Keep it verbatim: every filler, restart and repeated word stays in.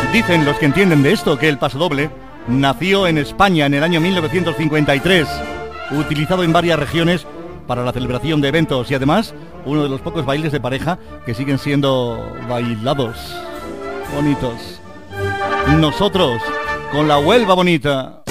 Dicen los que entienden de esto que el pasodoble nació en España en el año mil novecientos cincuenta y tres, utilizado en varias regiones para la celebración de eventos y además uno de los pocos bailes de pareja que siguen siendo bailados, bonitos. Nosotros, con la Huelva bonita.